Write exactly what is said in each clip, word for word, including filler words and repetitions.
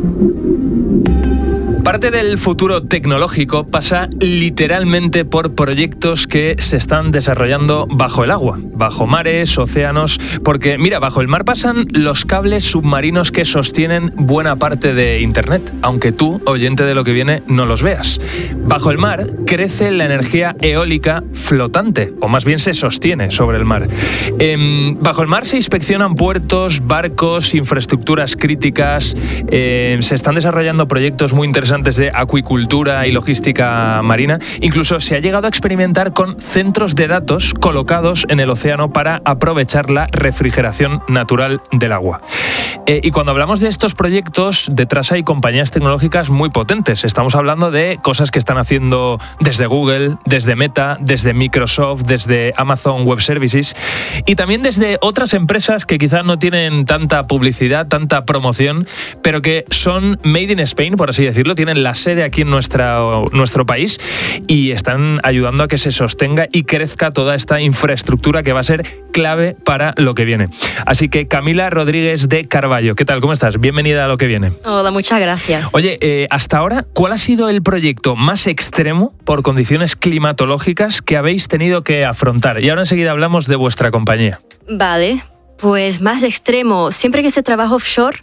Parte del futuro tecnológico pasa literalmente por proyectos que se están desarrollando bajo el agua, bajo mares, océanos, porque mira, bajo el mar pasan los cables submarinos que sostienen buena parte de Internet, aunque tú, oyente de Lo que viene, no los veas. Bajo el mar crece la energía eólica flotante, o más bien se sostiene sobre el mar. Eh, bajo el mar se inspeccionan puertos, barcos, infraestructuras críticas, eh, se están desarrollando proyectos muy interesantes de acuicultura y logística marina. Incluso se ha llegado a experimentar con centros de datos colocados en el océano para aprovechar la refrigeración natural del agua. Eh, y cuando hablamos de estos proyectos, detrás hay compañías tecnológicas muy potentes. Estamos hablando de cosas que están haciendo desde Google, desde Meta, desde Microsoft, desde Amazon Web Services y también desde otras empresas que quizás no tienen tanta publicidad, tanta promoción, pero que son made in Spain, por así decirlo, tienen la sede aquí en nuestra, nuestro país y están ayudando a que se sostenga y crezca toda esta infraestructura que va a ser clave para lo que viene. Así que Camila Rodríguez de Carballo, ¿qué tal? ¿Cómo estás? Bienvenida a Lo que viene. Hola, muchas gracias. Oye, eh, hasta ahora, ¿cuál ha sido el proyecto más extremo por condiciones climatológicas que habéis tenido que afrontar? Y ahora enseguida hablamos de vuestra compañía. Vale, pues más extremo. Siempre que se trabaja offshore,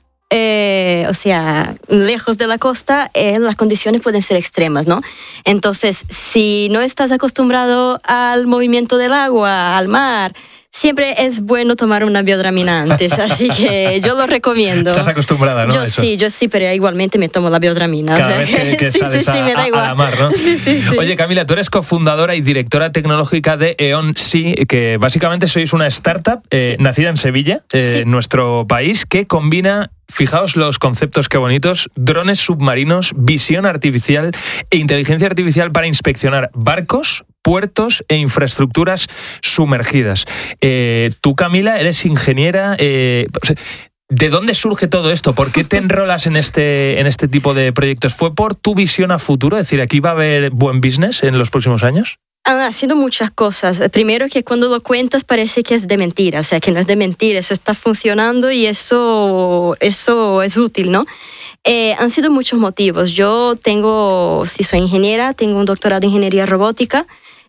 Eh, o sea, lejos de la costa, eh, las condiciones pueden ser extremas, ¿no? Entonces, si no estás acostumbrado al movimiento del agua, al mar, siempre es bueno tomar una biodramina antes, así que yo lo recomiendo. Estás acostumbrada, ¿no? Yo Eso. sí, yo sí, pero igualmente me tomo la biodramina. Cada o sea, vez que, que sí, sales sí, sí, a, me da a, igual. a la mar, ¿no? Sí, sí, sí. Oye, Camila, tú eres cofundadora y directora tecnológica de E.ON Sea, que básicamente sois una startup eh, Sí. nacida en Sevilla, eh, Sí. en nuestro país, que combina, fijaos los conceptos qué bonitos, drones submarinos, visión artificial e inteligencia artificial para inspeccionar barcos, puertos e infraestructuras sumergidas. Eh, tú, Camila, eres ingeniera. Eh, ¿De dónde surge todo esto? ¿Por qué te enrolas en este, en este tipo de proyectos? ¿Fue por tu visión a futuro? Es decir, ¿aquí va a haber buen business en los próximos años? Han haciendo muchas cosas. Primero, que cuando lo cuentas parece que es de mentira, o sea, que no es de mentira, eso está funcionando y eso, eso es útil, ¿no? Eh, han sido muchos motivos. Yo tengo, si soy ingeniera, tengo un doctorado en ingeniería robótica.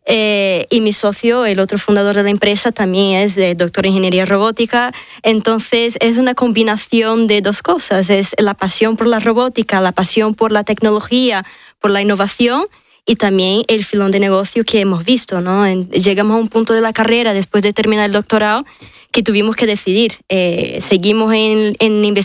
Eh, y mi socio, el otro fundador de la empresa, también es de doctor en ingeniería robótica. Entonces es una combinación de dos cosas, es la pasión por la robótica, la pasión por la tecnología, por la innovación y también el filón de negocio que hemos visto, ¿no? En, llegamos a un punto de la carrera después de terminar el doctorado que tuvimos que decidir, eh, seguimos en, en